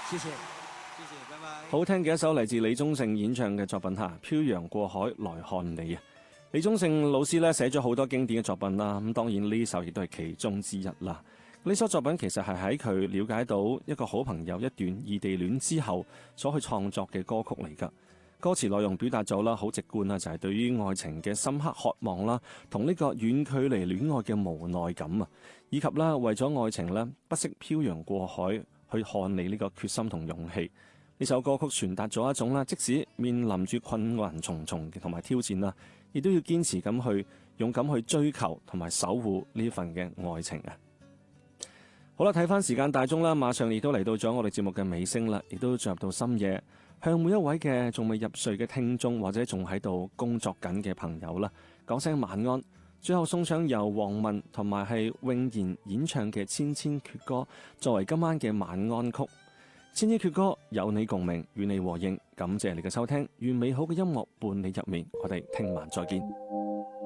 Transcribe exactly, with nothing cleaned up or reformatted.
謝謝，謝謝，拜拜。 好聽嘅一首嚟自李宗盛演唱嘅作品吓，《漂洋過海來看你》啊！李宗盛老師咧寫咗好多經典嘅作品啦，咁當然呢首亦都係其中之一啦。呢首作品其實係喺佢了解到一個好朋友一段異地戀之後所去創作嘅歌曲嚟噶。歌詞內容表達咗啦，好直觀啦，就係對於愛情嘅深刻渴望啦，同呢個遠距離戀愛嘅無奈感啊，以及啦為咗愛情咧不惜漂洋過海去看你呢個決心同勇氣。呢首歌曲傳達咗一種啦，即使面臨住困難重重同埋挑戰啦，亦都要堅持咁去勇敢去追求同埋守護呢份嘅愛情啊！好啦，睇翻時間大鐘啦，馬上亦都嚟到咗我哋節目嘅尾聲啦，亦都進入到深夜，向每一位嘅仲未入睡嘅聽眾或者仲喺度工作緊嘅朋友啦，講聲晚安。最後送上由黃文同埋係詠妍演唱嘅《千千闕歌》作為今晚嘅晚安曲。千千闕歌有你共鳴，與你和應。感謝你嘅收聽，願美好嘅音樂伴你入眠。我哋聽晚再見。